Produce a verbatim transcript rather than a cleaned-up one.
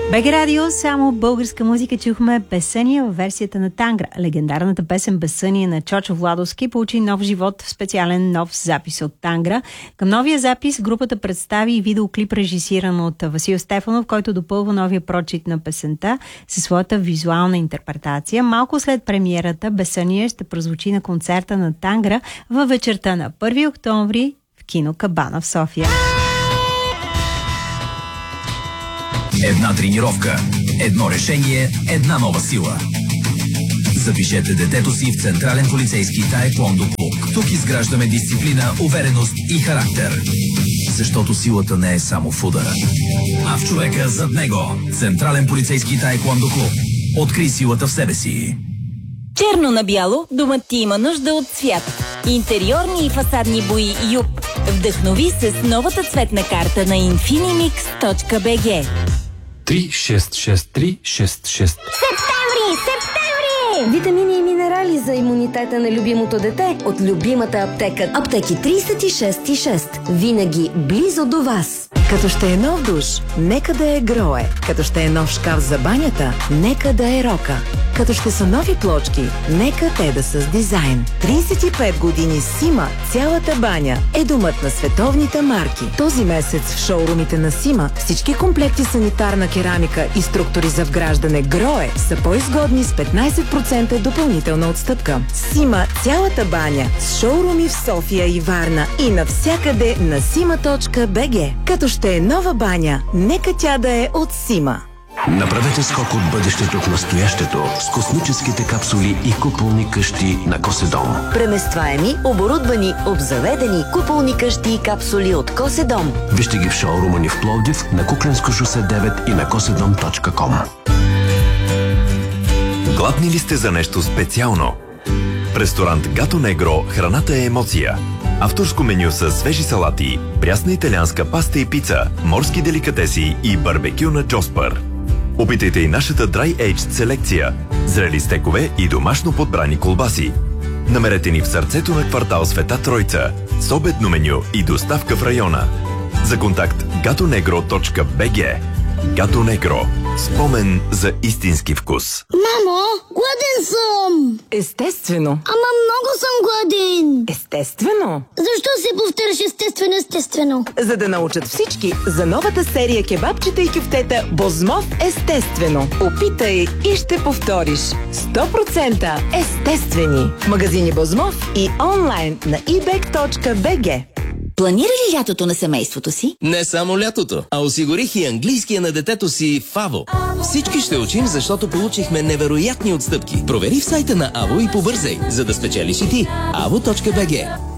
БГ Радио, само българска музика чухме Безсъние в версията на Тангра. Легендарната песен Безсъние на Чочо Владовски получи нов живот в специален нов запис от Тангра. Към новия запис групата представи и видеоклип, режисиран от Васил Стефанов, който допълва новия прочит на песента със своята визуална интерпретация. Малко след премиерата Безсъние ще прозвучи на концерта на Тангра във вечерта на първи октомври в кино Кабана в София. Една тренировка, едно решение, една нова сила. Запишете детето си в Централен полицейски таеквондо клуб. Тук изграждаме дисциплина, увереност и характер. Защото силата не е само в удара, а в човека зад него. Централен полицейски таеквондо клуб. Открий силата в себе си. Черно на бяло, домът ти има нужда от цвят. Интериорни и фасадни бои Юп. Вдъхнови се с новата цветна карта на infinimix точка би джи. три шест шест три шест шест. Септември! Септември! Витамини и минерали за имунитета на любимото дете от любимата аптека. Аптеки трийсет и шест и шест. Винаги близо до вас. Като ще е нов душ, нека да е Грое. Като ще е нов шкаф за банята, нека да е Рока. Като ще са нови плочки, нека те да са с дизайн. трийсет и пет години Сима, цялата баня е домът на световните марки. Този месец в шоурумите на Сима всички комплекти санитарна керамика и структури за вграждане Грое са по-изгодни с петнайсет процента допълнителна отстъпка. Сима, цялата баня с шоуруми в София и Варна и навсякъде на сима точка би джи. Като ще е нова баня, нека тя да е от Сима. Направете скок от бъдещето в настоящето с космическите капсули и куполни къщи на Коседом. Преместваеми, оборудвани, обзаведени куполни къщи и капсули от Коседом. Вижте ги в шоурума ни в Пловдив, на Куклensко шосе девет и на коседом точка ком. Гладни ли сте за нещо специално? В ресторант Гато Негро храната е емоция. Авторско меню с свежи салати, прясна италианска паста и пица, морски деликатеси и барбекю на Джоспър. Опитайте и нашата Dry Aged селекция, зрели стекове и домашно подбрани колбаси. Намерете ни в сърцето на квартал Света Тройца, с обедно меню и доставка в района. За контакт гато негро точка би джи. Гато Негро. Спомен за истински вкус. Мамо, гладен съм! Естествено. Ама много съм гладен! Естествено. Защо се повтаряш естествено, естествено? За да научат всички за новата серия кебабчета и кюфтета Бозмов естествено. Опитай и ще повториш. сто процента естествени. В магазини Бозмов и онлайн на ибек точка би джи. Планира ли лятото на семейството си? Не само лятото, а осигурих и английския на детето си в АВО. Всички ще учим, защото получихме невероятни отстъпки. Провери в сайта на АВО и побързай, за да спечелиш и ти. АВО точка би джи.